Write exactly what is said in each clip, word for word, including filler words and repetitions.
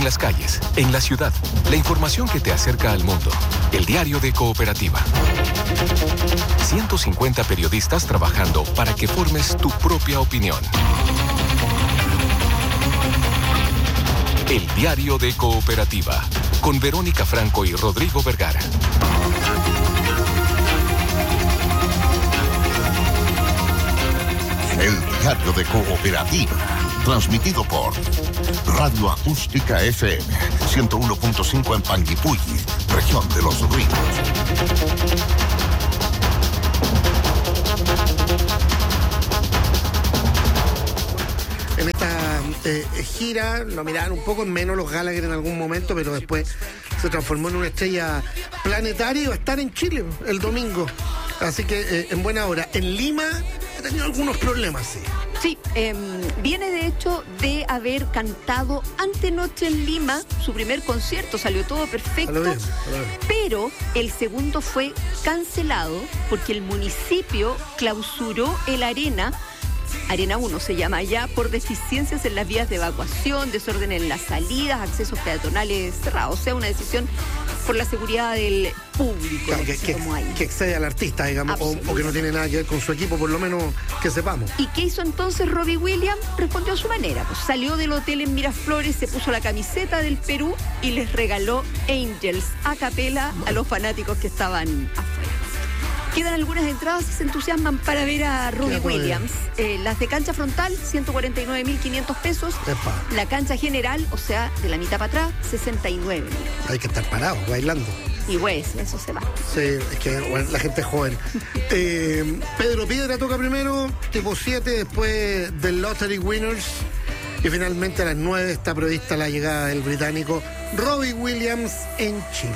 las calles, en la ciudad, la información que te acerca al mundo. El Diario de Cooperativa. ciento cincuenta periodistas trabajando para que formes tu propia opinión. El Diario de Cooperativa, con Verónica Franco y Rodrigo Vergara. El Diario de Cooperativa, transmitido por Radio Acústica F M, ciento uno punto cinco en Panguipulli, región de Los Ríos. En esta eh, gira lo miraron un poco en menos los Gallagher en algún momento, pero después se transformó en una estrella planetaria y va a estar en Chile el domingo. Así que eh, en buena hora. En Lima he tenido algunos problemas, sí. Sí, eh, viene de hecho de haber cantado antenoche en Lima, su primer concierto, salió todo perfecto, A lo bien, a lo bien. Pero el segundo fue cancelado porque el municipio clausuró el Arena, Arena uno se llama allá, por deficiencias en las vías de evacuación, desorden en las salidas, accesos peatonales cerrados, o sea, una decisión por la seguridad del público. Claro, que, que, que excede al artista, digamos, o, o que no tiene nada que ver con su equipo, por lo menos que sepamos. ¿Y qué hizo entonces Robbie Williams? Respondió a su manera. Pues salió del hotel en Miraflores, se puso la camiseta del Perú y les regaló Angels a capela a los fanáticos que estaban afuera. Quedan algunas entradas y se entusiasman para ver a Robbie Williams. Eh, las de cancha frontal, ciento cuarenta y nueve mil quinientos pesos. Epa. La cancha general, o sea, de la mitad para atrás, sesenta y nueve mil. Hay que estar parado, bailando. Y pues, eso se va. Sí, es que bueno, la gente es joven. eh, Pedro Piedra toca primero, tipo siete, después del Lottery Winners. Y finalmente a las nueve está prevista la llegada del británico Robbie Williams en Chile.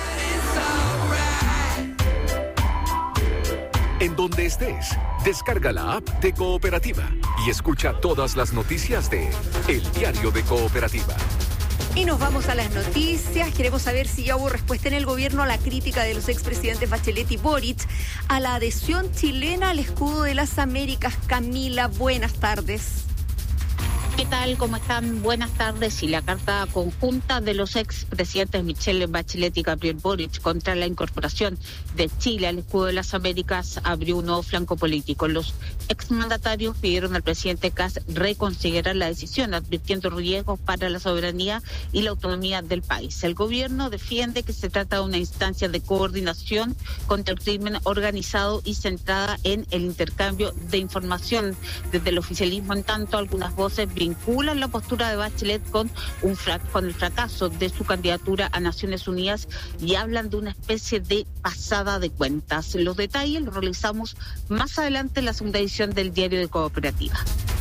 En donde estés, descarga la app de Cooperativa y escucha todas las noticias de El Diario de Cooperativa. Y nos vamos a las noticias. Queremos saber si ya hubo respuesta en el gobierno a la crítica de los expresidentes Bachelet y Boric a la adhesión chilena al escudo de las Américas. Camila, buenas tardes. ¿Qué tal? ¿Cómo están? Buenas tardes. Y la carta conjunta de los expresidentes Michelle Bachelet y Gabriel Boric contra la incorporación de Chile al escudo de las Américas abrió un nuevo flanco político. Los exmandatarios pidieron al presidente Kast reconsiderar la decisión, advirtiendo riesgos para la soberanía y la autonomía del país. El gobierno defiende que se trata de una instancia de coordinación contra el crimen organizado y centrada en el intercambio de información. Desde el oficialismo, en tanto, algunas voces vinculan la postura de Bachelet con, un fra- con el fracaso de su candidatura a Naciones Unidas y hablan de una especie de pasada de cuentas. Los detalles los realizamos más adelante en la segunda edición del Diario de Cooperativa.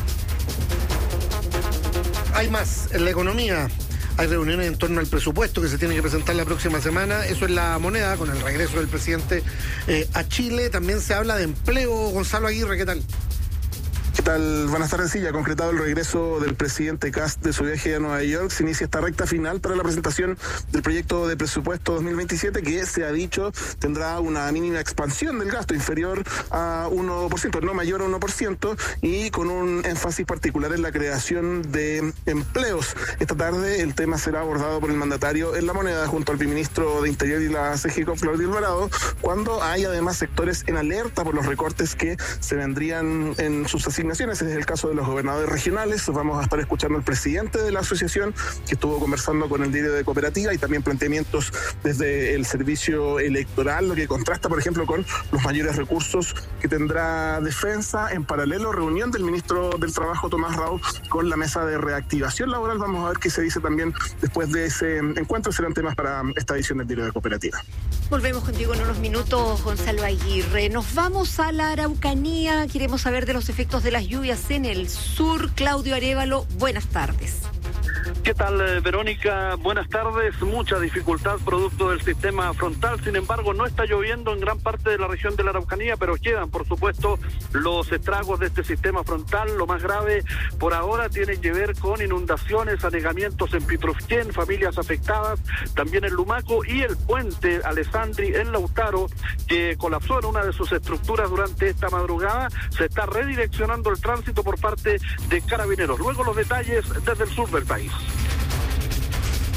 Hay más en la economía. Hay reuniones en torno al presupuesto que se tiene que presentar la próxima semana. Eso es La Moneda, con el regreso del presidente eh, a Chile. También se habla de empleo. Gonzalo Aguirre, ¿qué tal? ¿Qué tal? Buenas tardes. Sí, ya concretado el regreso del presidente Kast de su viaje a Nueva York. Se inicia esta recta final para la presentación del proyecto de presupuesto dos mil veintisiete, que se ha dicho tendrá una mínima expansión del gasto inferior a uno por ciento, no mayor a uno por ciento, y con un énfasis particular en la creación de empleos. Esta tarde el tema será abordado por el mandatario en La Moneda junto al viceministro de Interior y la C G I C O, Claudio Alvarado, cuando hay además sectores en alerta por los recortes que se vendrían en sus asignaciones. Ese es el caso de los gobernadores regionales. Vamos a estar escuchando al presidente de la asociación, que estuvo conversando con el Diario de Cooperativa, y también planteamientos desde el servicio electoral, lo que contrasta, por ejemplo, con los mayores recursos que tendrá Defensa. En paralelo, reunión del ministro del Trabajo, Tomás Rau, con la mesa de reactivación laboral. Vamos a ver qué se dice también después de ese encuentro. Serán temas para esta edición del Diario de Cooperativa. Volvemos contigo en unos minutos, Gonzalo Aguirre. Nos vamos a la Araucanía. Queremos saber de los efectos de las lluvias en el sur. Claudio Arévalo, buenas tardes. ¿Qué tal, Verónica? Buenas tardes. Mucha dificultad producto del sistema frontal. Sin embargo, no está lloviendo en gran parte de la región de la Araucanía, pero quedan, por supuesto, los estragos de este sistema frontal. Lo más grave por ahora tiene que ver con inundaciones, anegamientos en Pitrufquén, familias afectadas, también en Lumaco, y el puente Alessandri en Lautaro, que colapsó en una de sus estructuras durante esta madrugada. Se está redireccionando el tránsito por parte de Carabineros. Luego los detalles desde el sur del país.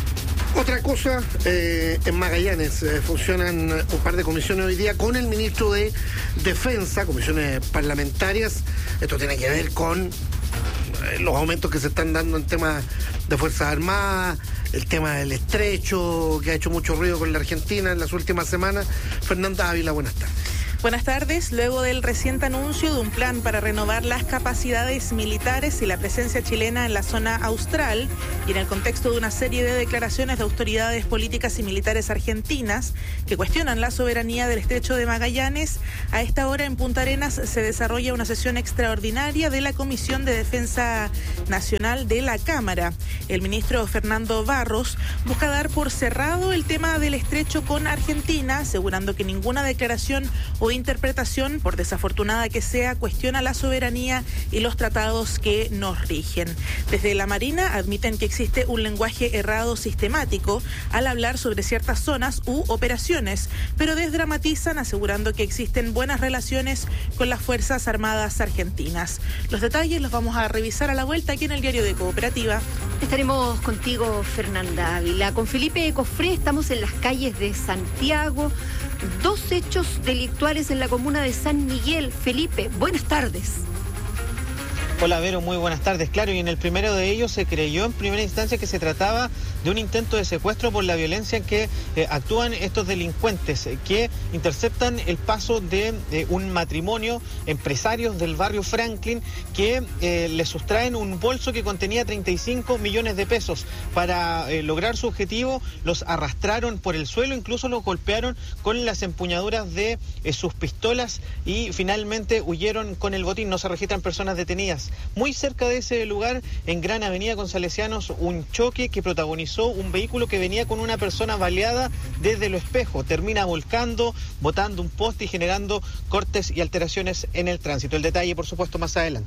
Otra cosa, eh, en Magallanes eh, funcionan un par de comisiones hoy día con el ministro de Defensa, comisiones parlamentarias. Esto tiene que ver con eh, los aumentos que se están dando en temas de Fuerzas Armadas, el tema del estrecho, que ha hecho mucho ruido con la Argentina en las últimas semanas. Fernanda Ávila, buenas tardes. Buenas tardes. Luego del reciente anuncio de un plan para renovar las capacidades militares y la presencia chilena en la zona austral, y en el contexto de una serie de declaraciones de autoridades políticas y militares argentinas que cuestionan la soberanía del estrecho de Magallanes, a esta hora en Punta Arenas se desarrolla una sesión extraordinaria de la Comisión de Defensa Nacional de la Cámara. El ministro Fernando Barros busca dar por cerrado el tema del estrecho con Argentina, asegurando que ninguna declaración o interpretación, por desafortunada que sea, cuestiona la soberanía y los tratados que nos rigen. Desde la Marina admiten que existe un lenguaje errado sistemático al hablar sobre ciertas zonas u operaciones, pero desdramatizan asegurando que existen buenas relaciones con las Fuerzas Armadas argentinas. Los detalles los vamos a revisar a la vuelta aquí en el Diario de Cooperativa. Estaremos contigo, Fernanda Ávila. Con Felipe Cofré estamos en las calles de Santiago. Dos hechos delictuales en la comuna de San Miguel. Felipe, buenas tardes. Hola Vero, muy buenas tardes. Claro, y en el primero de ellos se creyó en primera instancia que se trataba de un intento de secuestro por la violencia en que eh, actúan estos delincuentes eh, que interceptan el paso de eh, un matrimonio, empresarios del barrio Franklin, que eh, le sustraen un bolso que contenía treinta y cinco millones de pesos. Para eh, lograr su objetivo, los arrastraron por el suelo, incluso los golpearon con las empuñaduras de eh, sus pistolas y finalmente huyeron con el botín. No se registran personas detenidas. Muy cerca de ese lugar, en Gran Avenida con Salesianos, un choque que protagonizó un vehículo que venía con una persona baleada desde Lo Espejo. Termina volcando, botando un poste y generando cortes y alteraciones en el tránsito. El detalle, por supuesto, más adelante.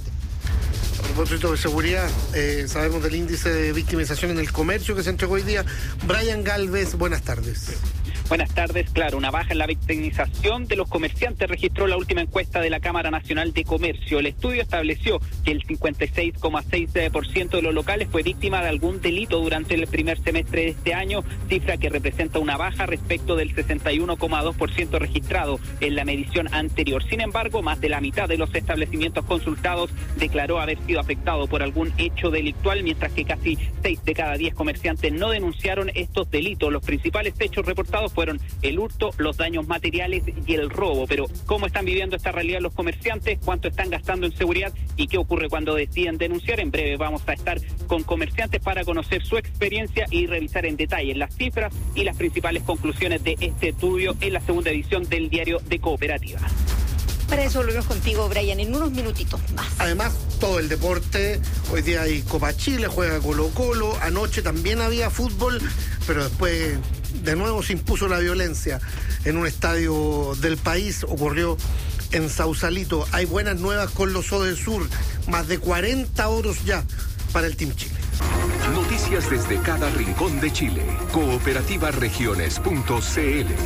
A propósito de seguridad, eh, sabemos del índice de victimización en el comercio que se entregó hoy día. Brian Galvez, buenas tardes. Buenas tardes. Claro, una baja en la victimización de los comerciantes registró la última encuesta de la Cámara Nacional de Comercio. El estudio estableció que el cincuenta y seis coma seis por ciento de los locales fue víctima de algún delito durante el primer semestre de este año, cifra que representa una baja respecto del sesenta y uno coma dos por ciento registrado en la medición anterior. Sin embargo, más de la mitad de los establecimientos consultados declaró haber sido afectado por algún hecho delictual, mientras que casi seis de cada diez comerciantes no denunciaron estos delitos. Los principales hechos reportados fueron el hurto, los daños materiales y el robo. Pero ¿cómo están viviendo esta realidad los comerciantes? ¿Cuánto están gastando en seguridad? ¿Y qué ocurre cuando deciden denunciar? En breve vamos a estar con comerciantes para conocer su experiencia y revisar en detalle las cifras y las principales conclusiones de este estudio en la segunda edición del Diario de Cooperativa. Para eso volvemos contigo, Brian, en unos minutitos más. Además, todo el deporte. Hoy día hay Copa Chile, juega Colo Colo. Anoche también había fútbol, pero después de nuevo se impuso la violencia en un estadio del país. Ocurrió en Sausalito. Hay buenas nuevas con los Odesur. Más de cuarenta oros ya para el Team Chile. Noticias desde cada rincón de Chile. cooperativa regiones punto c l.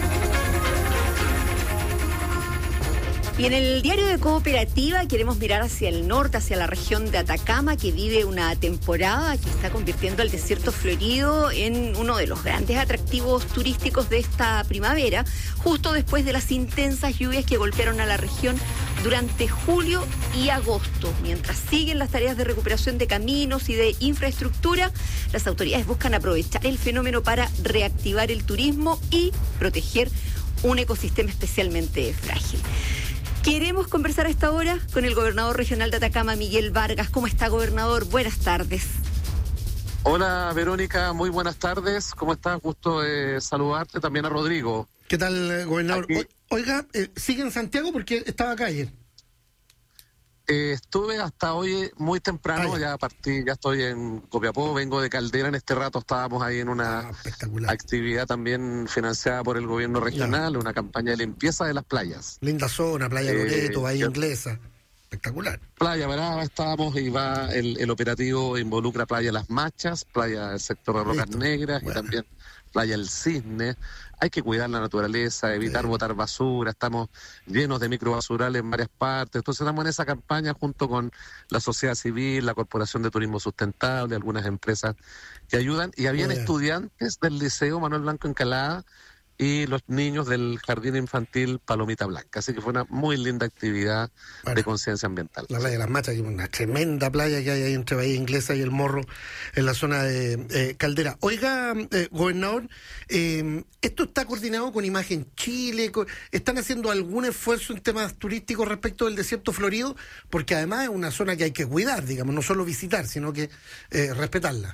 Y en el Diario de Cooperativa queremos mirar hacia el norte, hacia la región de Atacama, que vive una temporada que está convirtiendo al desierto florido en uno de los grandes atractivos turísticos de esta primavera, justo después de las intensas lluvias que golpearon a la región durante julio y agosto. Mientras siguen las tareas de recuperación de caminos y de infraestructura, las autoridades buscan aprovechar el fenómeno para reactivar el turismo y proteger un ecosistema especialmente frágil. Queremos conversar a esta hora con el gobernador regional de Atacama, Miguel Vargas. ¿Cómo está, gobernador? Buenas tardes. Hola, Verónica, muy buenas tardes. ¿Cómo estás? Gusto de saludarte, también a Rodrigo. ¿Qué tal, gobernador? Aquí. Oiga, eh, ¿sigue en Santiago? Porque estaba acá ayer. Eh, estuve hasta hoy muy temprano, ah, ya. ya partí, ya estoy en Copiapó, vengo de Caldera en este rato, estábamos ahí en una ah, espectacular. actividad también financiada por el gobierno regional, ya. Una campaña de limpieza de las playas. Linda zona, Playa eh, Loreto, Bahía yo, Inglesa. espectacular. Playa Brava estamos y va el, el operativo involucra Playa Las Machas, Playa del sector de Rocas Listo. Negras Bueno. y también Playa El Cisne. Hay que cuidar la naturaleza, evitar Sí. botar basura, estamos llenos de microbasurales en varias partes, entonces estamos en esa campaña junto con la sociedad civil, la Corporación de Turismo Sustentable, algunas empresas que ayudan, y habían Muy bien. estudiantes del Liceo Manuel Blanco Encalada y los niños del Jardín Infantil Palomita Blanca, así que fue una muy linda actividad Bueno. de conciencia ambiental. La playa de las Machas, que es una tremenda playa que hay ahí entre Bahía Inglesa y El Morro, en la zona de eh, Caldera. Oiga, eh, gobernador, eh, ¿esto está coordinado con Imagen Chile? Con- ¿Están haciendo algún esfuerzo en temas turísticos respecto del desierto florido? Porque además es una zona que hay que cuidar, digamos, no solo visitar, sino que eh, respetarla.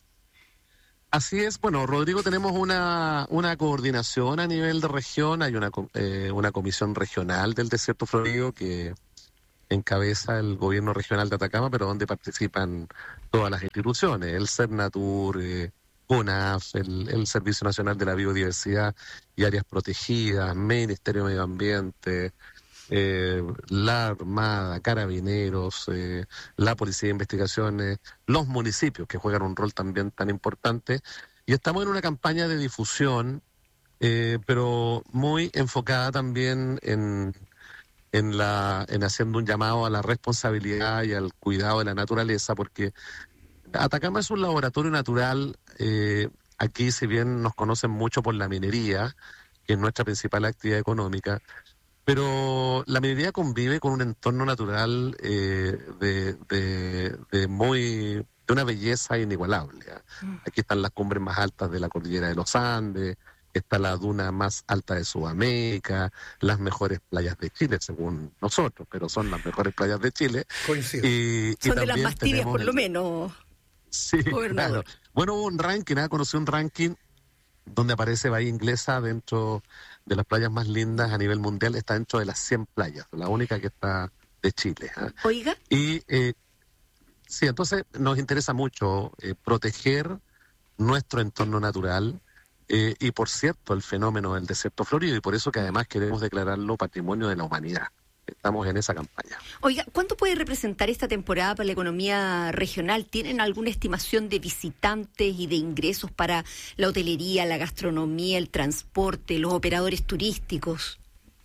Así es, bueno, Rodrigo, tenemos una, una coordinación a nivel de región, hay una, co- eh, una comisión regional del desierto florido que encabeza el gobierno regional de Atacama, pero donde participan todas las instituciones, el Cernatur, eh, UNAF, el, el Servicio Nacional de la Biodiversidad y Áreas Protegidas, Ministerio de Medio Ambiente, eh, la Armada, Carabineros, eh, la Policía de Investigaciones, los municipios que juegan un rol también tan importante, y estamos en una campaña de difusión, eh, pero muy enfocada también en, en, la, en haciendo un llamado a la responsabilidad y al cuidado de la naturaleza, porque Atacama es un laboratorio natural. eh, aquí, si bien nos conocen mucho por la minería, que es nuestra principal actividad económica, pero la minería convive con un entorno natural eh, de, de, de muy de una belleza inigualable. ¿ah? Aquí están las cumbres más altas de la cordillera de los Andes, está la duna más alta de Sudamérica, las mejores playas de Chile, según nosotros, pero son las mejores playas de Chile. Coincido. Y, y Son de las también más tibias, tenemos por lo el- menos. Sí, Gobernador. claro. Bueno, hubo un ranking, ¿ah? Conocí un ranking donde aparece Bahía Inglesa dentro de las playas más lindas a nivel mundial, está dentro de las cien playas, la única que está de Chile. ¿ah? Oiga, Y eh, sí, entonces nos interesa mucho eh, proteger nuestro entorno natural eh, y, por cierto, el fenómeno del desierto florido, y por eso que además queremos declararlo patrimonio de la humanidad. Estamos en esa campaña. oiga, ¿cuánto puede representar esta temporada para la economía regional? ¿Tienen alguna estimación de visitantes y de ingresos para la hotelería, la gastronomía, el transporte, los operadores turísticos?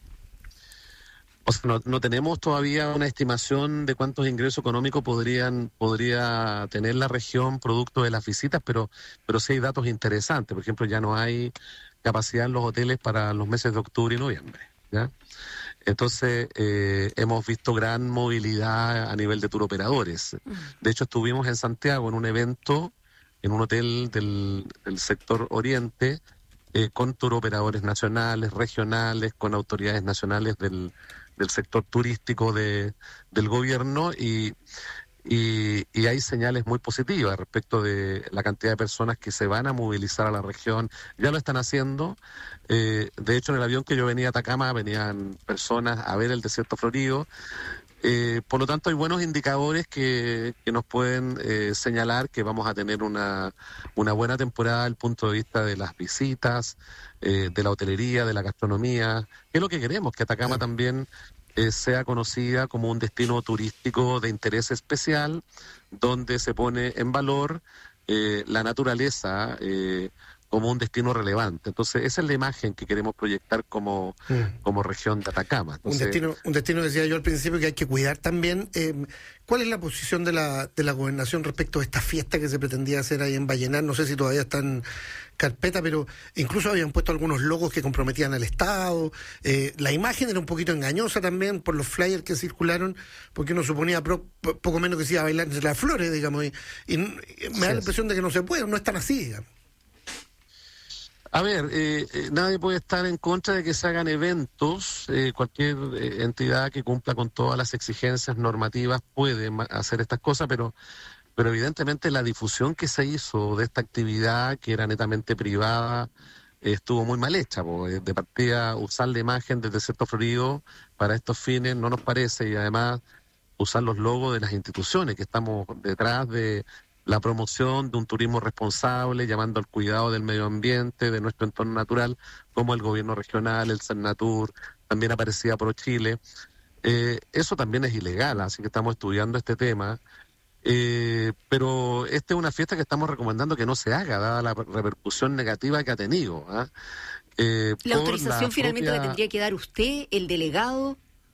O sea, no, no tenemos todavía una estimación de cuántos ingresos económicos podrían podría tener la región producto de las visitas, pero, pero sí hay datos interesantes. Por ejemplo, ya no hay capacidad en los hoteles para los meses de octubre y noviembre, ¿ya? Entonces, eh, hemos visto gran movilidad a nivel de turoperadores. De hecho, estuvimos en Santiago en un evento, en un hotel del, del sector oriente, eh, con turoperadores nacionales, regionales, con autoridades nacionales del, del sector turístico de, del gobierno, y, y, y hay señales muy positivas respecto de la cantidad de personas que se van a movilizar a la región. Ya lo están haciendo. Eh, de hecho, en el avión que yo venía a Atacama venían personas a ver el desierto florido. Eh, por lo tanto, hay buenos indicadores que, que nos pueden eh, señalar que vamos a tener una, una buena temporada desde el punto de vista de las visitas, eh, de la hotelería, de la gastronomía, que es lo que queremos, que Atacama también eh, sea conocida como un destino turístico de interés especial, donde se pone en valor eh, la naturaleza eh, como un destino relevante. Entonces, esa es la imagen que queremos proyectar como, Mm. como región de Atacama. Un Entonces, destino, un destino, decía yo al principio, que hay que cuidar también. Eh, ¿Cuál es la posición de la, de la gobernación respecto a esta fiesta que se pretendía hacer ahí en Vallenar? No sé si todavía está en carpeta, pero incluso habían puesto algunos logos que comprometían al Estado. Eh, la imagen era un poquito engañosa también por los flyers que circularon, porque uno suponía pro- po- poco menos que se iba a bailar entre las flores, digamos, y, y me da la impresión de que no se puede, no es tan así, digamos. A ver, eh, eh, nadie puede estar en contra de que se hagan eventos. Eh, cualquier eh, entidad que cumpla con todas las exigencias normativas puede ma- hacer estas cosas, pero, pero evidentemente la difusión que se hizo de esta actividad, que era netamente privada, eh, estuvo muy mal hecha. Po. Eh, De partida, usar la imagen del desierto florido para estos fines no nos parece, y además usar los logos de las instituciones que estamos detrás de la promoción de un turismo responsable, llamando al cuidado del medio ambiente, de nuestro entorno natural, como el gobierno regional, el Cernatur, también aparecía Pro Chile. Eh, eso también es ilegal, así que estamos estudiando este tema. Eh, pero esta es una fiesta que estamos recomendando que no se haga, dada la repercusión negativa que ha tenido. ¿eh? Eh, ¿La autorización la finalmente propia... la tendría que dar usted, el delegado?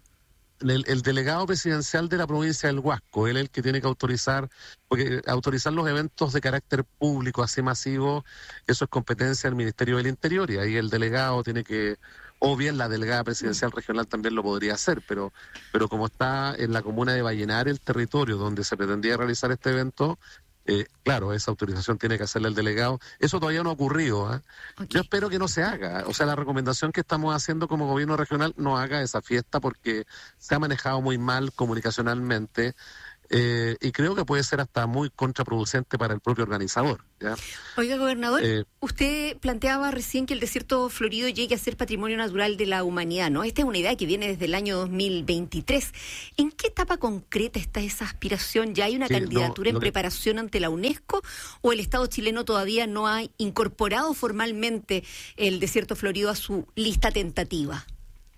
El, el delegado presidencial de la provincia del Huasco, él es el que tiene que autorizar, porque autorizar los eventos de carácter público así masivo, eso es competencia del Ministerio del Interior, y ahí el delegado tiene que, o bien la delegada presidencial regional también lo podría hacer, pero, pero como está en la comuna de Vallenar el territorio donde se pretendía realizar este evento, Eh, claro, esa autorización tiene que hacerle el delegado. Eso todavía no ha ocurrido. ¿eh? Okay. Yo espero que no se haga. O sea, la recomendación que estamos haciendo como gobierno regional, no haga esa fiesta porque se ha manejado muy mal comunicacionalmente. Eh, y creo que puede ser hasta muy contraproducente para el propio organizador. ¿ya? Oiga, gobernador, eh, usted planteaba recién que el desierto florido llegue a ser patrimonio natural de la humanidad, ¿no? Esta es una idea que viene desde el año dos mil veintitrés. ¿En qué etapa concreta está esa aspiración? ¿Ya hay una sí, candidatura no, en preparación que... ante la UNESCO o el Estado chileno todavía no ha incorporado formalmente el desierto florido a su lista tentativa?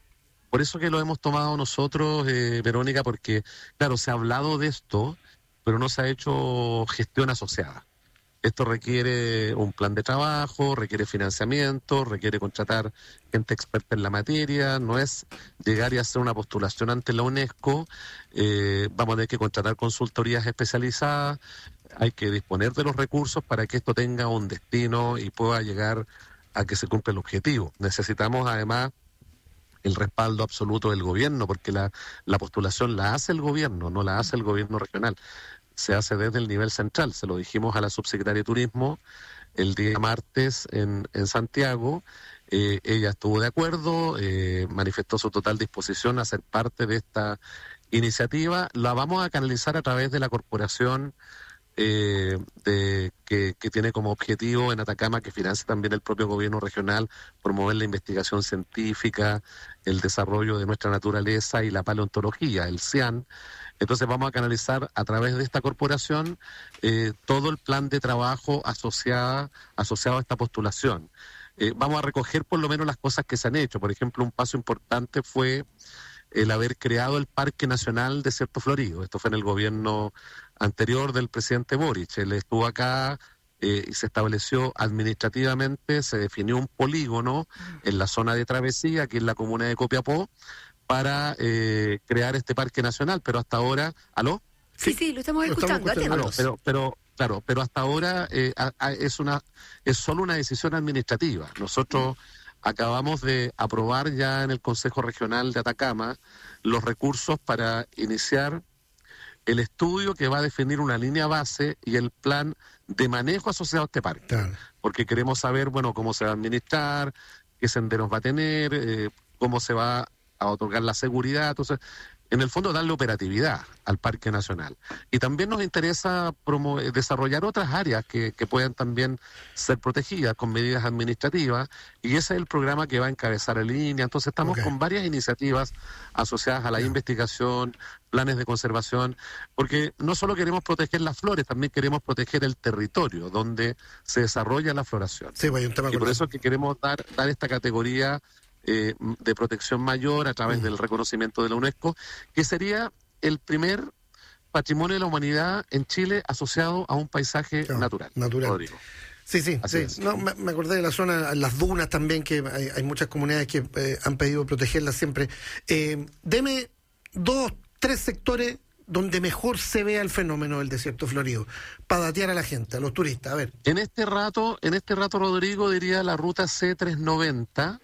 Por eso que lo hemos tomado nosotros, eh, Verónica, porque, claro, se ha hablado de esto, pero no se ha hecho gestión asociada. Esto requiere un plan de trabajo, requiere financiamiento, requiere contratar gente experta en la materia, no es llegar y hacer una postulación ante la UNESCO, eh, vamos a tener que contratar consultorías especializadas, hay que disponer de los recursos para que esto tenga un destino y pueda llegar a que se cumpla el objetivo. Necesitamos además el respaldo absoluto del gobierno, porque la, la postulación la hace el gobierno, no la hace el gobierno regional, se hace desde el nivel central. Se lo dijimos a la subsecretaria de Turismo el día martes en, en Santiago, eh, ella estuvo de acuerdo, eh, manifestó su total disposición a ser parte de esta iniciativa. La vamos a canalizar a través de la corporación Eh, de, que, que tiene como objetivo en Atacama, que financia también el propio gobierno regional, promover la investigación científica, el desarrollo de nuestra naturaleza y la paleontología, el CIAN. Entonces vamos a canalizar a través de esta corporación eh, todo el plan de trabajo asociada, asociado a esta postulación. Eh, vamos a recoger por lo menos las cosas que se han hecho. Por ejemplo, un paso importante fue el haber creado el Parque Nacional Desierto Florido. Esto fue en el gobierno anterior del presidente Boric. Él estuvo acá eh, y se estableció administrativamente, se definió un polígono en la zona de Travesía, aquí en la comuna de Copiapó, para eh, crear este Parque Nacional, pero hasta ahora... ¿Aló? Sí, sí, sí lo estamos escuchando. Lo estamos escuchando. Pero, pero, claro, pero hasta ahora eh, a, a, es, una, es solo una decisión administrativa. Nosotros... acabamos de aprobar ya en el Consejo Regional de Atacama los recursos para iniciar el estudio que va a definir una línea base y el plan de manejo asociado a este parque. Claro. Porque queremos saber, bueno, cómo se va a administrar, qué senderos va a tener, eh, cómo se va a otorgar la seguridad. Entonces, en el fondo, darle operatividad al Parque Nacional. Y también nos interesa promover, desarrollar otras áreas que, que puedan también ser protegidas con medidas administrativas, y ese es el programa que va a encabezar el INEA. Entonces estamos okay. con varias iniciativas asociadas a la yeah. investigación, planes de conservación, porque no solo queremos proteger las flores, también queremos proteger el territorio donde se desarrolla la floración. Sí, pues hay un tema y por eso es que queremos dar, dar esta categoría Eh, de protección mayor a través mm. del reconocimiento de la UNESCO, que sería el primer patrimonio de la humanidad en Chile asociado a un paisaje claro, natural. natural. Rodrigo. Sí, sí, sí. No, me, me acordé de la zona, las dunas también, que hay, hay muchas comunidades que eh, han pedido protegerlas siempre. Eh, deme dos, tres sectores donde mejor se vea el fenómeno del desierto florido, para datear a la gente, a los turistas. A ver. En este rato, en este rato, Rodrigo, diría la ruta C trescientos noventa,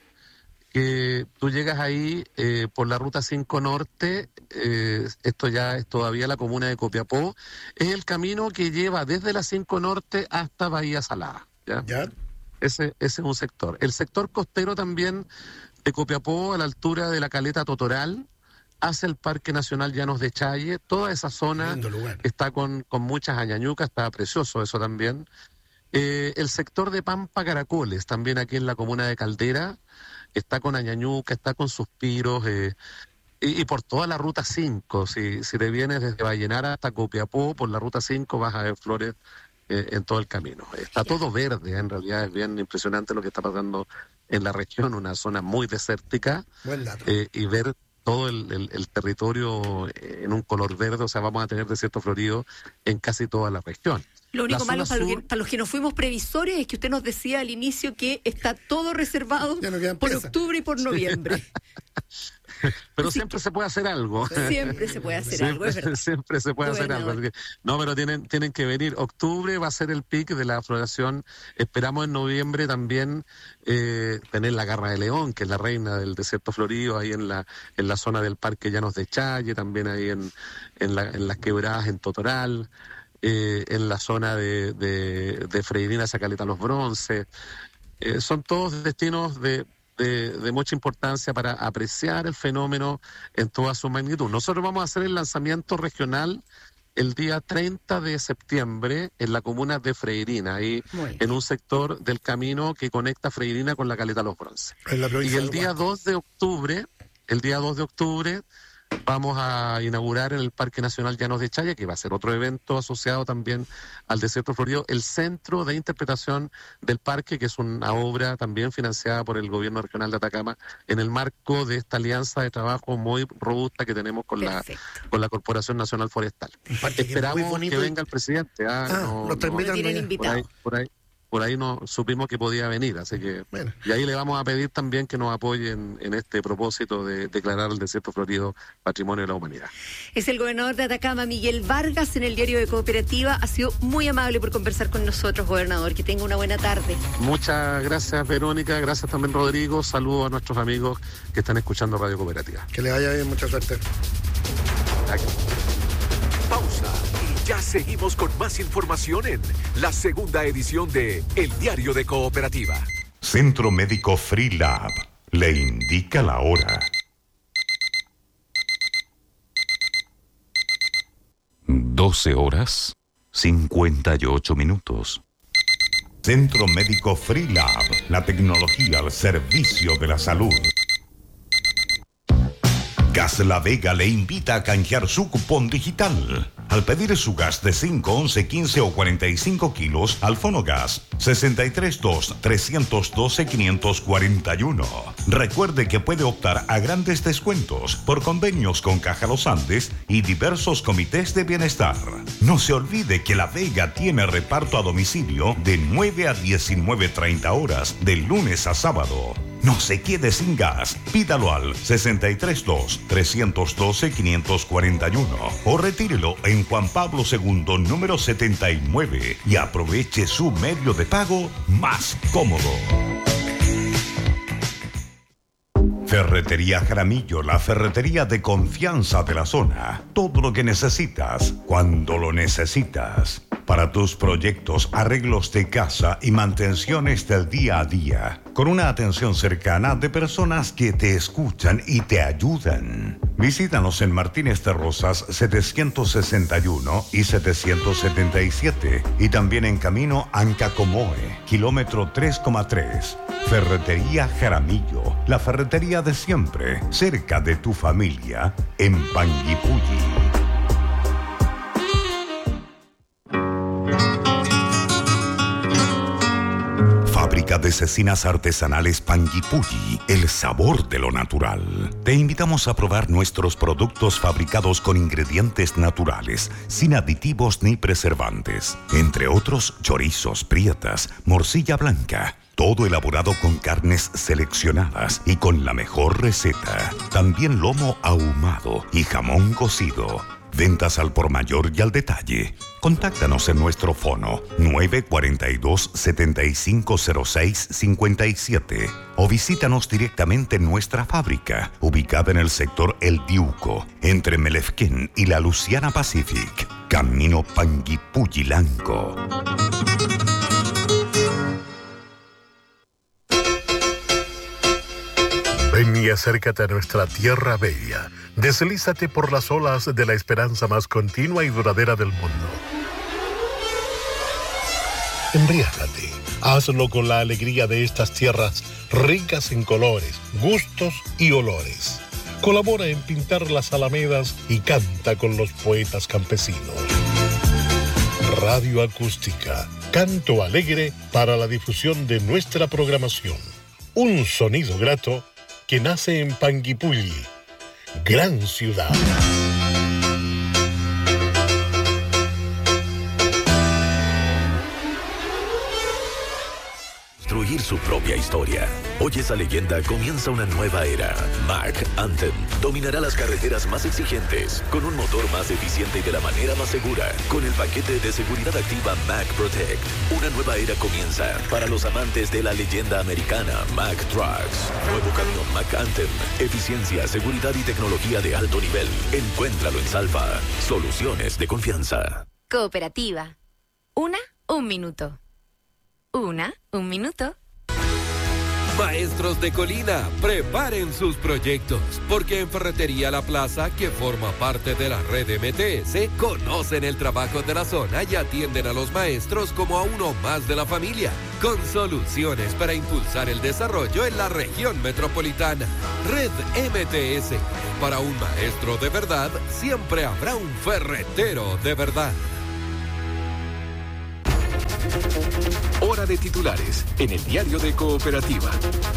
que tú llegas ahí eh, por la ruta cinco Norte, eh, esto ya es todavía la comuna de Copiapó, es el camino que lleva desde la cinco Norte hasta Bahía Salada. ¿ya? ¿Ya? Ese, ese es un sector. El sector costero también de Copiapó, a la altura de la Caleta Totoral, hacia el Parque Nacional Llanos de Challe, toda esa zona está con, con muchas añañucas, está precioso eso también. Eh, el sector de Pampa Caracoles, también aquí en la comuna de Caldera, está con añañuca, está con suspiros, eh, y, y por toda la ruta cinco, si, si te vienes desde Vallenar hasta Copiapó, por la ruta cinco vas a ver flores eh, en todo el camino. Está todo verde, en realidad es bien impresionante lo que está pasando en la región, una zona muy desértica, eh, y ver todo el, el, el territorio en un color verde, o sea, vamos a tener desierto florido en casi toda la región. Lo único La malo zona para, sur- los que, para los que no fuimos previsores es que usted nos decía al inicio que está todo reservado Ya no quedan por piezas. octubre y por noviembre. Pero Así siempre se puede hacer algo. Siempre se puede hacer Siempre, algo, es verdad. siempre se puede hacer algo. Gobernador. Así que- no, pero tienen, tienen que venir. Octubre va a ser el pic de la floración. Esperamos en noviembre también eh, tener la garra de león, que es la reina del desierto florido, ahí en la en la zona del Parque Llanos de Challe, también ahí en, en, la- en las quebradas en Totoral, eh, en la zona de, de, de Freirina, Zacaleta Los Bronces. Eh, son todos destinos de, de, de mucha importancia para apreciar el fenómeno en toda su magnitud. Nosotros vamos a hacer el lanzamiento regional el día treinta de septiembre en la comuna de Freirina, ahí Muy bien. en un sector del camino que conecta Freirina con la Caleta Los Bronces. En la Y provincia el del día Huasco. dos de octubre, el día dos de octubre, vamos a inaugurar en el Parque Nacional Llanos de Challe, que va a ser otro evento asociado también al desierto florido, el Centro de Interpretación del Parque, que es una obra también financiada por el Gobierno Regional de Atacama, en el marco de esta alianza de trabajo muy robusta que tenemos con la Perfecto. con la Corporación Nacional Forestal. Un parque que es muy Esperamos bonito que y- venga el presidente. Ah, Ah, no- lo está no- Lo invitando tienen ya. por invitado. ahí, por ahí, por ahí no supimos que podía venir, así que Bueno. y ahí le vamos a pedir también que nos apoyen en este propósito de declarar el desierto florido Patrimonio de la Humanidad. Es el gobernador de Atacama, Miguel Vargas, en el diario de Cooperativa. Ha sido muy amable por conversar con nosotros, gobernador. Que tenga una buena tarde. Muchas gracias, Verónica, gracias también, Rodrigo. Saludos a nuestros amigos que están escuchando Radio Cooperativa. Que le vaya bien, mucha suerte. Aquí. Pausa y ya seguimos con más información en la segunda edición de El Diario de Cooperativa. Centro Médico Freelab le indica la hora. doce horas, cincuenta y ocho minutos. Centro Médico Freelab, la tecnología al servicio de la salud. Gas La Vega le invita a canjear su cupón digital. Al pedir su gas de cinco, once, quince o cuarenta y cinco kilos al Fonogas sesenta y tres dos, trescientos doce, quinientos cuarenta y uno. Recuerde que puede optar a grandes descuentos por convenios con Caja Los Andes y diversos comités de bienestar. No se olvide que La Vega tiene reparto a domicilio de nueve a diecinueve treinta horas, de lunes a sábado. No se quede sin gas. Pídalo al sesenta y tres dos, trescientos doce, quinientos cuarenta y uno o retírelo en Juan Pablo segundo, número setenta y nueve y aproveche su medio de pago más cómodo. Ferretería Jaramillo, la ferretería de confianza de la zona. Todo lo que necesitas, cuando lo necesitas. Para tus proyectos, arreglos de casa y mantenciones del día a día. Con una atención cercana de personas que te escuchan y te ayudan. Visítanos en Martínez de Rosas setecientos sesenta y uno y setecientos setenta y siete. Y también en camino Ancacomoe, kilómetro tres coma tres. Ferretería Jaramillo, la ferretería de siempre, cerca de tu familia, en Panguipulli. Fábrica de cecinas artesanales Panguipulli, el sabor de lo natural. Te invitamos a probar nuestros productos fabricados con ingredientes naturales, sin aditivos ni preservantes. Entre otros, chorizos, prietas, morcilla blanca. Todo elaborado con carnes seleccionadas y con la mejor receta. También lomo ahumado y jamón cocido. Ventas al por mayor y al detalle. Contáctanos en nuestro fono nueve cuatro dos, siete cinco cero seis, cinco siete o visítanos directamente en nuestra fábrica, ubicada en el sector El Diuco, entre Melefquén y la Luciana Pacific, camino Panguipulli-Lanco. Ven y acércate a nuestra tierra bella. Deslízate por las olas de la esperanza más continua y duradera del mundo. Embriágate. Hazlo con la alegría de estas tierras ricas en colores, gustos y olores. Colabora en pintar las alamedas y canta con los poetas campesinos. Radio Acústica. Canto alegre para la difusión de nuestra programación. Un sonido grato que nace en Panguipulli, gran ciudad. Construir su propia historia. Hoy esa leyenda comienza una nueva era. Mack Anthem dominará las carreteras más exigentes con un motor más eficiente y de la manera más segura. Con el paquete de seguridad activa Mack Protect. Una nueva era comienza para los amantes de la leyenda americana Mack Trucks. Nuevo camión Mack Anthem. Eficiencia, seguridad y tecnología de alto nivel. Encuéntralo en Salva. Soluciones de confianza. Cooperativa. Una, un minuto. Una, un minuto. Maestros de Colina, preparen sus proyectos, porque en Ferretería La Plaza, que forma parte de la red M T S, conocen el trabajo de la zona y atienden a los maestros como a uno más de la familia, con soluciones para impulsar el desarrollo en la región metropolitana. Red M T S, para un maestro de verdad, siempre habrá un ferretero de verdad. Hora de titulares en el diario de Cooperativa.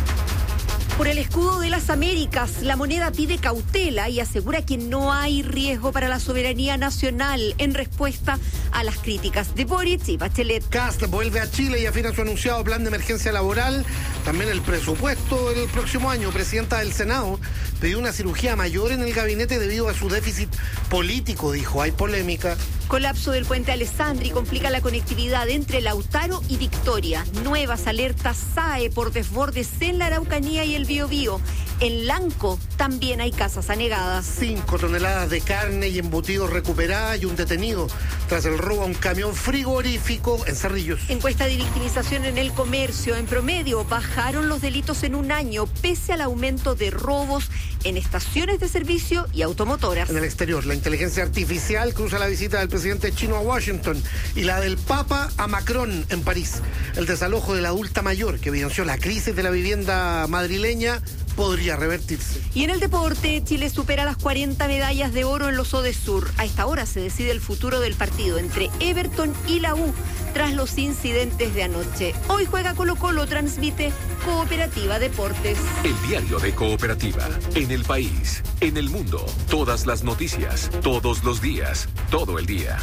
Por el escudo de las Américas, la moneda pide cautela y asegura que no hay riesgo para la soberanía nacional en respuesta a las críticas de Boric y Bachelet. Kast vuelve a Chile y afina su anunciado plan de emergencia laboral, también el presupuesto del próximo año. Presidenta del Senado pidió una cirugía mayor en el gabinete debido a su déficit político, dijo. Hay polémica. Colapso del puente Alessandri complica la conectividad entre Lautaro y Victoria. Nuevas alertas S A E por desbordes en la Araucanía y el Biobío. En Lanco también hay casas anegadas. Cinco toneladas de carne y embutidos recuperadas y un detenido tras el robo a un camión frigorífico en Cerrillos. Encuesta de victimización en el comercio. En promedio bajaron los delitos en un año pese al aumento de robos en estaciones de servicio y automotoras. En el exterior, la inteligencia artificial cruza la visita del presidente chino a Washington y la del Papa a Macron en París. El desalojo de la adulta mayor que evidenció la crisis de la vivienda madrileña podría revertirse. Y en el deporte, Chile supera las cuarenta medallas de oro en los Odesur. A esta hora se decide el futuro del partido entre Everton y la U tras los incidentes de anoche. Hoy juega Colo-Colo, transmite Cooperativa Deportes. El diario de Cooperativa. En el país, en el mundo, todas las noticias, todos los días, todo el día.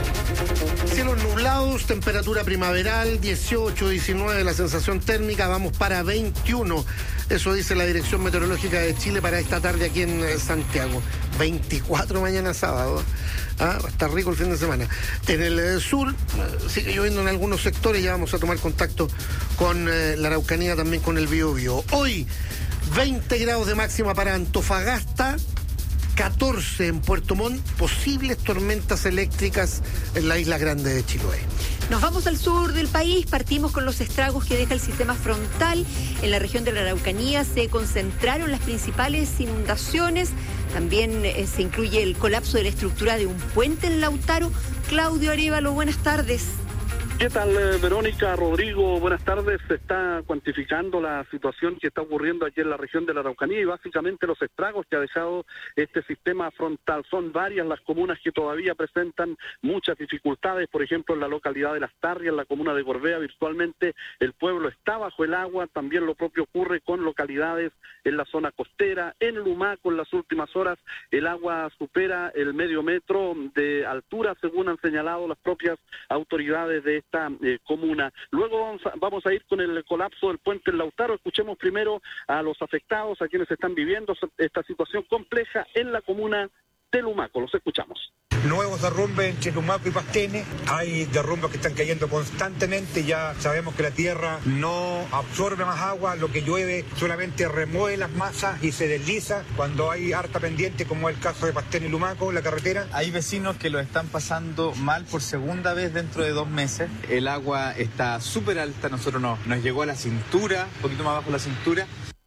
Cielos nublados, temperatura primaveral, dieciocho, diecinueve, la sensación térmica, vamos para veintiuno. Eso dice la Dirección Meteorológica de Chile para esta tarde aquí en Santiago. veinticuatro mañana sábado. Ah, va a estar rico el fin de semana. En el eh, sur, eh, sigue lloviendo en algunos sectores, ya vamos a tomar contacto con eh, la Araucanía, también con el Biobío. Hoy, veinte grados de máxima para Antofagasta, catorce en Puerto Montt, posibles tormentas eléctricas en la isla grande de Chiloé. Nos vamos al sur del país, partimos con los estragos que deja el sistema frontal. En la región de la Araucanía se concentraron las principales inundaciones. También eh, se incluye el colapso de la estructura de un puente en Lautaro. Claudio Arévalo, buenas tardes. ¿Qué tal, eh, Verónica, Rodrigo? Buenas tardes. Se está cuantificando la situación que está ocurriendo aquí en la región de la Araucanía y básicamente los estragos que ha dejado este sistema frontal. Son varias las comunas que todavía presentan muchas dificultades. Por ejemplo, en la localidad de Las Tarrias, en la comuna de Gorbea, virtualmente el pueblo está bajo el agua. También lo propio ocurre con localidades en la zona costera. En Lumaco, en las últimas horas, el agua supera el medio metro de altura, según han señalado las propias autoridades de esta eh, comuna. Luego vamos a, vamos a ir con el colapso del puente en Lautaro. Escuchemos primero a los afectados, a quienes están viviendo esta situación compleja en la comuna de Lumaco. Los escuchamos. Nuevos derrumbes entre Lumaco y Pastene. Hay derrumbes que están cayendo constantemente. Ya sabemos que la tierra no absorbe más agua. Lo que llueve solamente remueve las masas y se desliza. Cuando hay harta pendiente, como es el caso de Pastene y Lumaco, la carretera. Hay vecinos que lo están pasando mal por segunda vez dentro de dos meses. El agua está súper alta. Nosotros no, nos llegó a la cintura, un poquito más abajo de la cintura.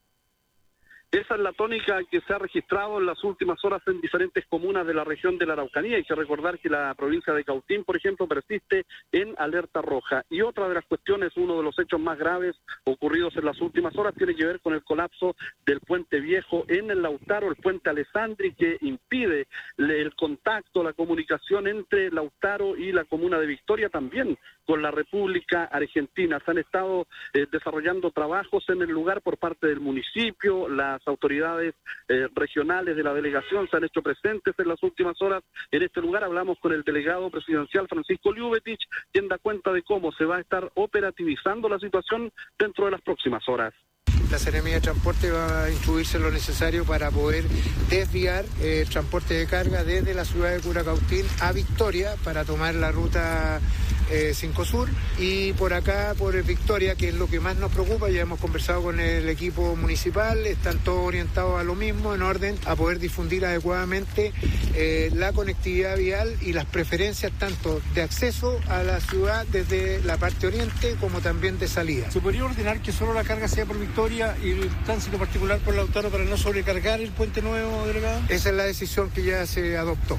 Esa es la tónica que se ha registrado en las últimas horas en diferentes comunas de la región de la Araucanía. Hay que recordar que la provincia de Cautín, por ejemplo, persiste en alerta roja. Y otra de las cuestiones, uno de los hechos más graves ocurridos en las últimas horas, tiene que ver con el colapso del puente viejo en el Lautaro, el puente Alessandri, que impide el contacto, la comunicación entre Lautaro y la comuna de Victoria. También con la República Argentina. Se han estado eh, desarrollando trabajos en el lugar por parte del municipio, las autoridades eh, regionales de la delegación se han hecho presentes en las últimas horas en este lugar. Hablamos con el delegado presidencial Francisco Liubetich, quien da cuenta de cómo se va a estar operativizando la situación dentro de las próximas horas. La Seremía de Transporte va a instruirse lo necesario para poder desviar eh, el transporte de carga desde la ciudad de Curacautín a Victoria para tomar la ruta eh, cinco Sur y por acá por Victoria, que es lo que más nos preocupa. Ya hemos conversado con el equipo municipal, están todos orientados a lo mismo en orden a poder difundir adecuadamente eh, la conectividad vial y las preferencias tanto de acceso a la ciudad desde la parte oriente como también de salida. ¿Se podría ordenar que solo la carga sea por Victoria y el tránsito particular por Lautaro para no sobrecargar el puente nuevo, delegado? Esa es la decisión que ya se adoptó.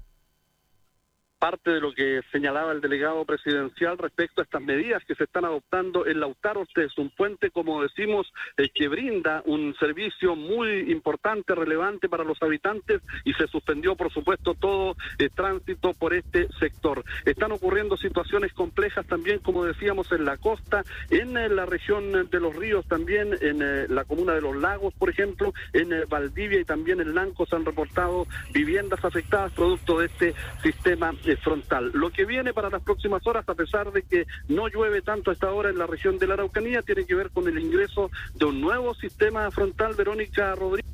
Parte de lo que señalaba el delegado presidencial respecto a estas medidas que se están adoptando en Lautaro. Este es un puente, como decimos, eh, que brinda un servicio muy importante, relevante para los habitantes, y se suspendió, por supuesto, todo el eh, tránsito por este sector. Están ocurriendo situaciones complejas también, como decíamos, en la costa, en eh, la región de los ríos también, en eh, la comuna de Los Lagos, por ejemplo, en eh, Valdivia y también en Lanco se han reportado viviendas afectadas producto de este sistema eh, frontal. Lo que viene para las próximas horas, a pesar de que no llueve tanto a esta hora en la región de la Araucanía, tiene que ver con el ingreso de un nuevo sistema frontal. Verónica Rodríguez.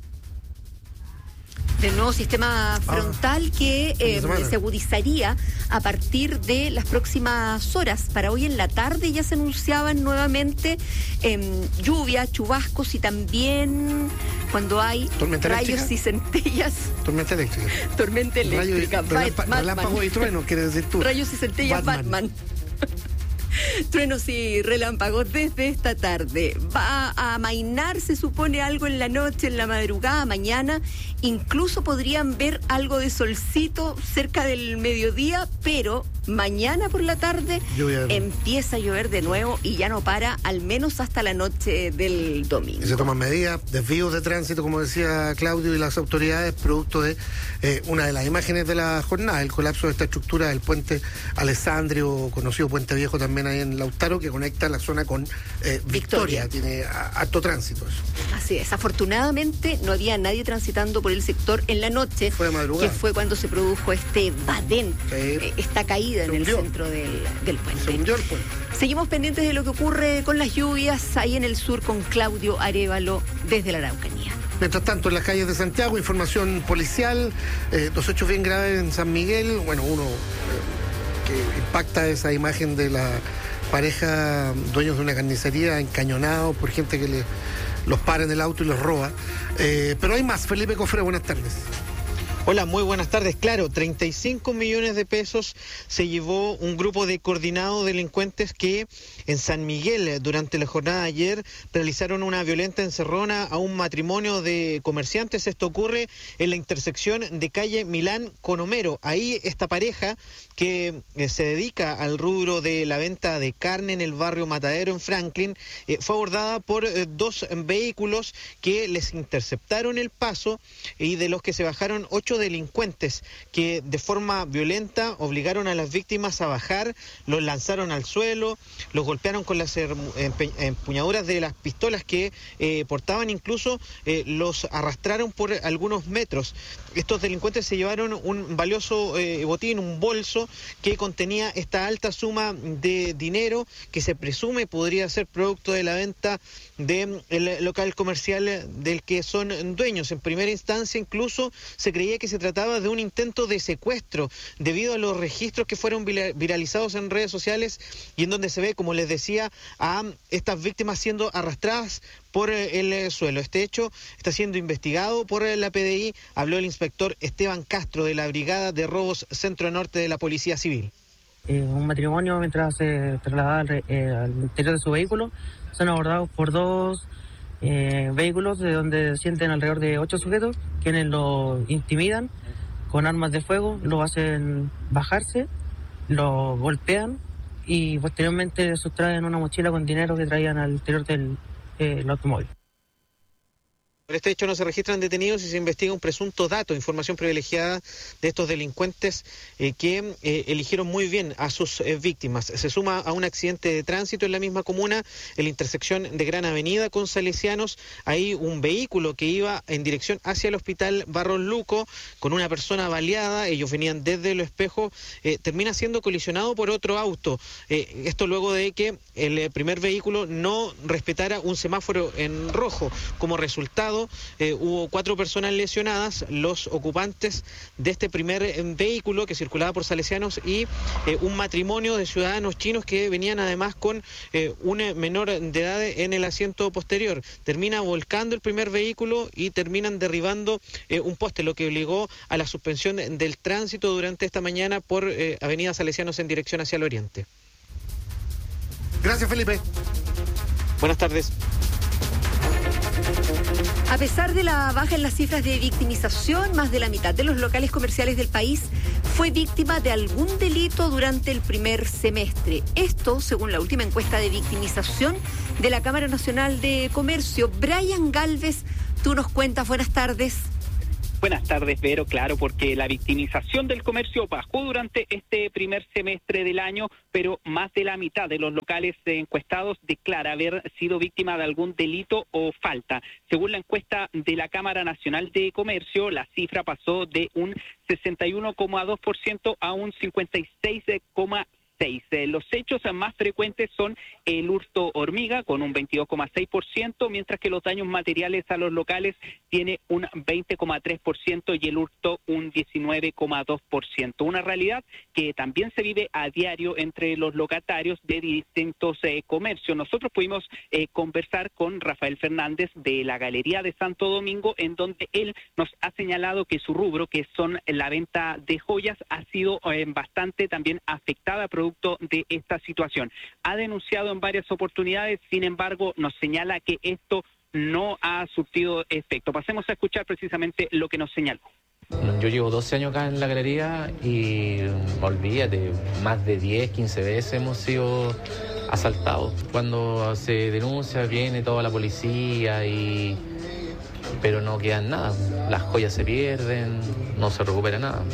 Del nuevo sistema frontal que eh, se agudizaría a partir de las próximas horas. Para hoy en la tarde ya se anunciaban nuevamente eh, lluvia, chubascos y también cuando hay ¿Tormenta rayos eléctrica? y centellas. Tormenta eléctrica. Tormenta eléctrica. Rayo, relámpa, relámpago y trueno, quiere decir tú. Rayos y centellas, Batman. Batman. Truenos y relámpagos desde esta tarde. Va a amainar, se supone, algo en la noche, en la madrugada, mañana. Incluso podrían ver algo de solcito cerca del mediodía, pero mañana por la tarde Lluvia. empieza a llover de nuevo y ya no para, al menos hasta la noche del domingo. Y se toman medidas, desvíos de tránsito, como decía Claudio y las autoridades, producto de eh, una de las imágenes de la jornada, el colapso de esta estructura del puente Alessandrio, conocido Puente Viejo también ahí en Lautaro, que conecta la zona con eh, Victoria. Victoria. Tiene harto tránsito eso. Así es. Afortunadamente no había nadie transitando por el sector en la noche, fue de madrugada, que fue cuando se produjo este vadén, sí. eh, esta caída en el centro del, del puente. Se hundió el puente. Seguimos pendientes de lo que ocurre con las lluvias ahí en el sur con Claudio Arévalo desde la Araucanía. Mientras tanto, en las calles de Santiago, información policial, eh, dos hechos bien graves en San Miguel. Bueno, uno eh, que impacta esa imagen de la pareja dueños de una carnicería encañonados por gente que le, los para en el auto y los roba. Eh, pero hay más. Felipe Cofre, buenas tardes. Hola, muy buenas tardes. Claro, treinta y cinco millones de pesos se llevó un grupo de coordinados delincuentes que en San Miguel, durante la jornada de ayer, realizaron una violenta encerrona a un matrimonio de comerciantes. Esto ocurre en la intersección de calle Milán con Homero. Ahí esta pareja que eh, se dedica al rubro de la venta de carne en el barrio Matadero en Franklin, eh, fue abordada por eh, dos vehículos que les interceptaron el paso y de los que se bajaron ocho delincuentes que de forma violenta obligaron a las víctimas a bajar, los lanzaron al suelo, los golpearon con las empuñaduras de las pistolas que eh, portaban, incluso eh, los arrastraron por algunos metros. Estos delincuentes se llevaron un valioso eh, botín, un bolso que contenía esta alta suma de dinero que se presume podría ser producto de la venta del local comercial del que son dueños. En primera instancia incluso se creía que se trataba de un intento de secuestro debido a los registros que fueron viralizados en redes sociales y en donde se ve, como les decía, a estas víctimas siendo arrastradas por el suelo. Este hecho está siendo investigado por la P D I. Habló el inspector Esteban Castro de la Brigada de Robos Centro Norte de la Policía Civil. Eh, un matrimonio, mientras se trasladaba al, eh, al interior de su vehículo, son abordados por dos eh, vehículos de donde sienten alrededor de ocho sujetos, quienes lo intimidan con armas de fuego, lo hacen bajarse, lo golpean y posteriormente sustraen una mochila con dinero que traían al interior del eh, automóvil. Por este hecho no se registran detenidos y se investiga un presunto dato, información privilegiada de estos delincuentes eh, que eh, eligieron muy bien a sus eh, víctimas. Se suma a un accidente de tránsito en la misma comuna, en la intersección de Gran Avenida con Salesianos. Hay un vehículo que iba en dirección hacia el hospital Barros Luco con una persona baleada. Ellos venían desde Los Espejos, eh, termina siendo colisionado por otro auto. Eh, esto luego de que el eh, primer vehículo no respetara un semáforo en rojo. Como resultado, Eh, hubo cuatro personas lesionadas, los ocupantes de este primer eh, vehículo que circulaba por Salesianos y eh, un matrimonio de ciudadanos chinos que venían además con eh, un menor de edad en el asiento posterior. Termina volcando el primer vehículo y terminan derribando eh, un poste, lo que obligó a la suspensión del tránsito durante esta mañana por eh, Avenida Salesianos en dirección hacia el oriente. Gracias, Felipe. Buenas tardes. A pesar de la baja en las cifras de victimización, más de la mitad de los locales comerciales del país fue víctima de algún delito durante el primer semestre. Esto, según la última encuesta de victimización de la Cámara Nacional de Comercio. Brian Galvez, tú nos cuentas. Buenas tardes. Buenas tardes, Vero. Claro, porque la victimización del comercio bajó durante este primer semestre del año, pero más de la mitad de los locales encuestados declara haber sido víctima de algún delito o falta. Según la encuesta de la Cámara Nacional de Comercio, la cifra pasó de un sesenta y uno coma dos por ciento a un cincuenta y seis coma seis por ciento. Los hechos más frecuentes son el hurto hormiga con un veintidós coma seis por ciento, mientras que los daños materiales a los locales tiene un veinte coma tres por ciento y el hurto un diecinueve coma dos por ciento. Una realidad que también se vive a diario entre los locatarios de distintos eh, comercios. Nosotros pudimos eh, conversar con Rafael Fernández de la Galería de Santo Domingo, en donde él nos ha señalado que su rubro, que son la venta de joyas, ha sido eh, bastante también afectada producto de esta situación. Ha denunciado en varias oportunidades, sin embargo, nos señala que esto no ha surtido efecto. Pasemos a escuchar precisamente lo que nos señaló. Yo llevo doce años acá en la galería y olvídate, más de diez, quince veces hemos sido asaltados. Cuando se denuncia viene toda la policía y pero no queda nada. Las joyas se pierden, no se recupera nada.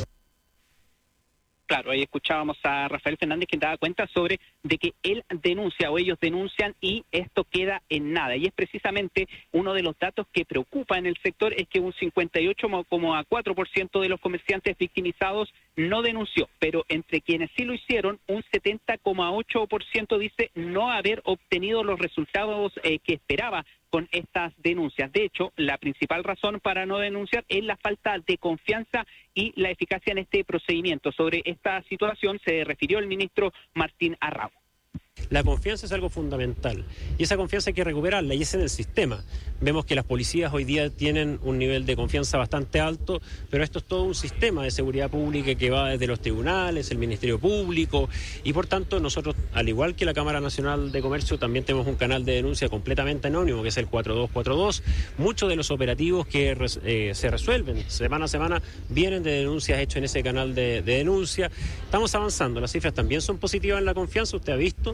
Claro, ahí escuchábamos a Rafael Fernández, quien daba cuenta sobre de que él denuncia o ellos denuncian y esto queda en nada. Y es precisamente uno de los datos que preocupa en el sector, es que un cincuenta y ocho coma cuatro por ciento de los comerciantes victimizados no denunció, pero entre quienes sí lo hicieron, un setenta coma ocho por ciento dice no haber obtenido los resultados eh, que esperaba con estas denuncias. De hecho, la principal razón para no denunciar es la falta de confianza y la eficacia en este procedimiento. Sobre esta situación se refirió el ministro Martín Arrau. La confianza es algo fundamental y esa confianza hay que recuperarla y es en el sistema. Vemos que las policías hoy día tienen un nivel de confianza bastante alto, pero esto es todo un sistema de seguridad pública que va desde los tribunales, el Ministerio Público y por tanto nosotros, al igual que la Cámara Nacional de Comercio, también tenemos un canal de denuncia completamente anónimo que es el cuatro dos cuatro dos. Muchos de los operativos que eh, se resuelven semana a semana vienen de denuncias hechas en ese canal de, de denuncia. Estamos avanzando, las cifras también son positivas en la confianza, usted ha visto.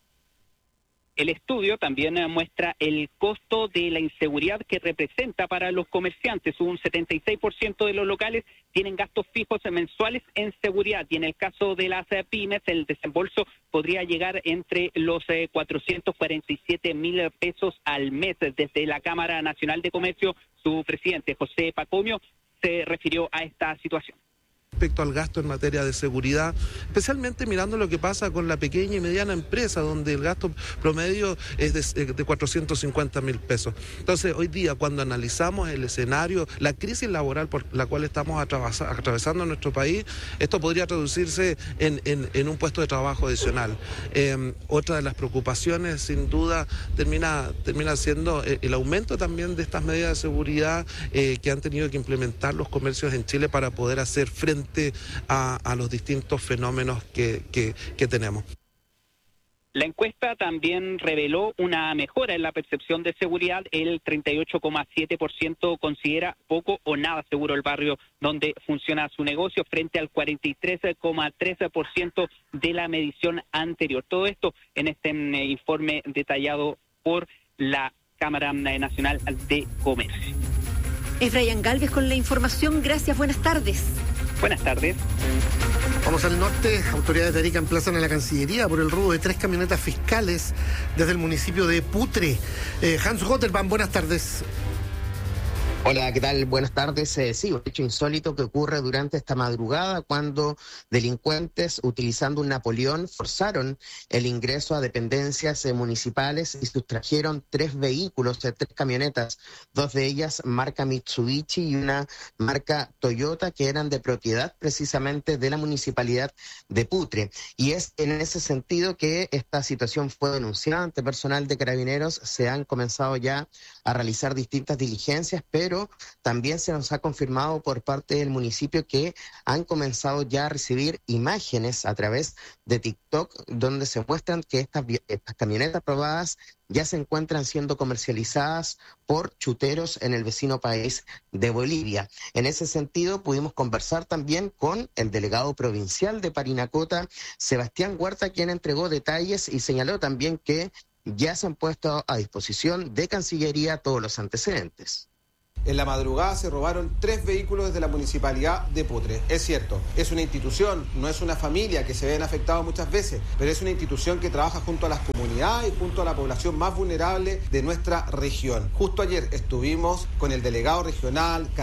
El estudio también muestra el costo de la inseguridad que representa para los comerciantes. Un setenta y seis por ciento de los locales tienen gastos fijos mensuales en seguridad y en el caso de las pymes el desembolso podría llegar entre los cuatrocientos cuarenta y siete mil pesos al mes. Desde la Cámara Nacional de Comercio, su presidente José Pacomio se refirió a esta situación. Respecto al gasto en materia de seguridad, especialmente mirando lo que pasa con la pequeña y mediana empresa, donde el gasto promedio es de, de cuatrocientos cincuenta mil pesos. Entonces, hoy día, cuando analizamos el escenario, la crisis laboral por la cual estamos atravesando en nuestro país, esto podría traducirse en, en, en un puesto de trabajo adicional. Eh, otra de las preocupaciones, sin duda, termina, termina siendo el aumento también de estas medidas de seguridad eh, que han tenido que implementar los comercios en Chile para poder hacer frente A, a los distintos fenómenos que, que, que tenemos. La encuesta también reveló una mejora en la percepción de seguridad. El treinta y ocho coma siete por ciento considera poco o nada seguro el barrio donde funciona su negocio, frente al cuarenta y tres coma tres por ciento de la medición anterior. Todo esto en este informe detallado por la Cámara Nacional de Comercio. Efraín Gálvez con la información. Gracias, buenas tardes. Buenas tardes. Vamos al norte. Autoridades de Arica emplazan a la Cancillería por el robo de tres camionetas fiscales desde el municipio de Putre. Eh, Hans Gotterman, buenas tardes. Hola, ¿qué tal? Buenas tardes. Eh, sí, un hecho insólito que ocurre durante esta madrugada cuando delincuentes, utilizando un Napoleón, forzaron el ingreso a dependencias eh, municipales y sustrajeron tres vehículos, eh, tres camionetas, dos de ellas marca Mitsubishi y una marca Toyota, que eran de propiedad precisamente de la municipalidad de Putre. Y es en ese sentido que esta situación fue denunciada ante personal de Carabineros. Se han comenzado ya a realizar distintas diligencias, pero también se nos ha confirmado por parte del municipio que han comenzado ya a recibir imágenes a través de TikTok donde se muestran que estas, estas camionetas probadas ya se encuentran siendo comercializadas por chuteros en el vecino país de Bolivia. En ese sentido, pudimos conversar también con el delegado provincial de Parinacota, Sebastián Huerta, quien entregó detalles y señaló también que ya se han puesto a disposición de Cancillería todos los antecedentes. En la madrugada se robaron tres vehículos desde la municipalidad de Putre. Es cierto, es una institución, no es una familia que se ven afectados muchas veces, pero es una institución que trabaja junto a las comunidades y junto a la población más vulnerable de nuestra región. Justo ayer estuvimos con el delegado regional,